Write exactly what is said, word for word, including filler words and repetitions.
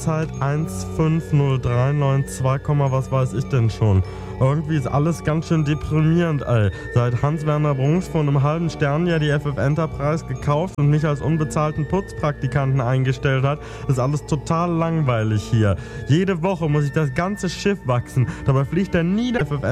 Zeit eins fünf null drei neun zwei, was weiß ich denn schon. Irgendwie ist alles ganz schön deprimierend, ey. Seit Hans-Werner Brunks vor einem halben Stern ja die F F Enterprise gekauft und mich als unbezahlten Putzpraktikanten eingestellt hat, ist alles total langweilig hier. Jede Woche muss ich das ganze Schiff wachsen, dabei fliegt er nie der F F